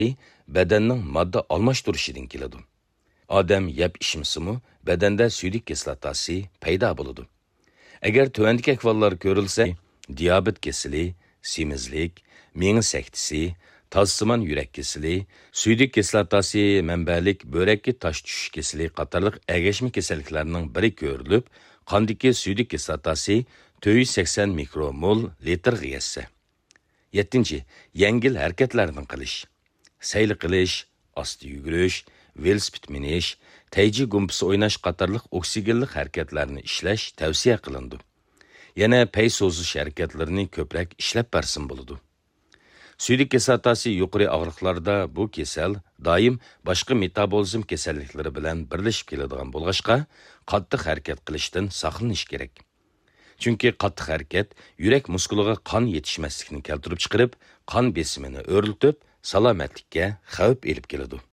bedenning modda almashtirishidan keladi. Odam yeb ichmasimu bedenda suydik kislotasi paydo bo'ladi. Agar tuvandagi ahvollar ko'rilsa, diabet kasali, semizlik, miya saktisi, tozsimon yurak kasali, suydik kislotasi manbalik börekki tosh tushish kasali qatorliq agashma kasalliklarning biri ko'rilib, qondagi suydik kislotasi 480 mikromol litrga yetsa. 7. Yengil harakatlarni qilish. Sayli qilish, osti yugurish, velosiped minish, tayji gumpisi o'ynash qatorliq oksigenlik harakatlarni ishlash tavsiya qilindi. Yana pay so'zish harakatlarini ko'proq ishlab bersin bo'ladi. Suydik kislotasi yuqori og'riqlarda bu kasal doim boshqa metabolizm kasalliklari bilan birlashib keladigan bo'lg'achqa, qattiq harakat qilishdan saqlanish kerak. Chunki qattiq harakat yurak muskuliga qon yetishmaslikni keltirib chiqarib, qon besimini o'rlitib, salomatlikka xavf elib keladi.